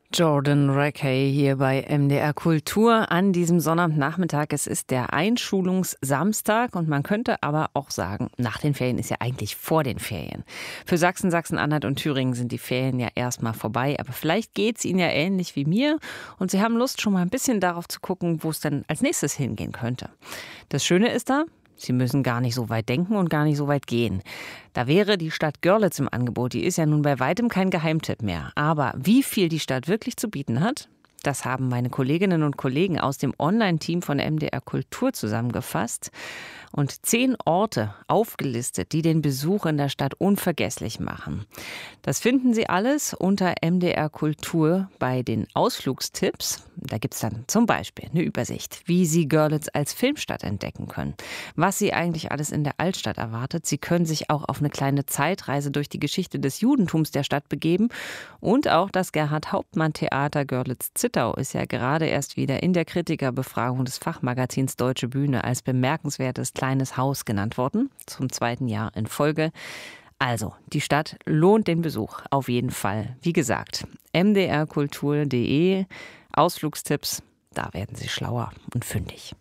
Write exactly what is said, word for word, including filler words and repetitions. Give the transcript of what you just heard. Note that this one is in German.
Jordan Rakei hier bei M D R Kultur an diesem Sonnabendnachmittag. Es ist der Einschulungssamstag und man könnte aber auch sagen, nach den Ferien ist ja eigentlich vor den Ferien. Für Sachsen, Sachsen-Anhalt und Thüringen sind die Ferien ja erstmal vorbei, aber vielleicht geht es Ihnen ja ähnlich wie mir und Sie haben Lust, schon mal ein bisschen darauf zu gucken, wo es denn als nächstes hingehen könnte. Das Schöne ist da, Sie müssen gar nicht so weit denken und gar nicht so weit gehen. Da wäre die Stadt Görlitz im Angebot. Die ist ja nun bei weitem kein Geheimtipp mehr. Aber wie viel die Stadt wirklich zu bieten hat, das haben meine Kolleginnen und Kollegen aus dem Online-Team von M D R Kultur zusammengefasst und zehn Orte aufgelistet, die den Besuch in der Stadt unvergesslich machen. Das finden Sie alles unter M D R Kultur bei den Ausflugstipps. Da gibt es dann zum Beispiel eine Übersicht, wie Sie Görlitz als Filmstadt entdecken können, was Sie eigentlich alles in der Altstadt erwartet. Sie können sich auch auf eine kleine Zeitreise durch die Geschichte des Judentums der Stadt begeben. Und auch das Gerhard-Hauptmann-Theater Görlitz-Zittau ist ja gerade erst wieder in der Kritikerbefragung des Fachmagazins Deutsche Bühne als bemerkenswertes kleines Haus genannt worden, zum zweiten Jahr in Folge. Also, die Stadt lohnt den Besuch, auf jeden Fall. Wie gesagt, m d r kultur punkt d e, Ausflugstipps, da werden Sie schlauer und fündig.